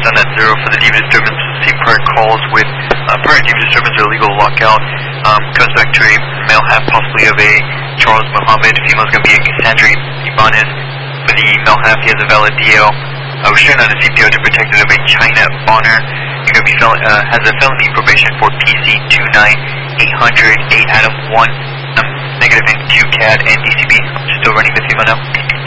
on that 0 for the DV disturbance. See prior calls with prior DV disturbance or illegal lockout. Comes back to a male half possibly of a Charles Muhammad. Female's going to be a Cassandra Ibanez. For the male half, he has a valid DL. Was shown on a CPO to protected of a China Bonner. You're going to be has a felony probation for PC 29800 8 Adam 1 negative NQ CAD and DCB. I'm still running the female now.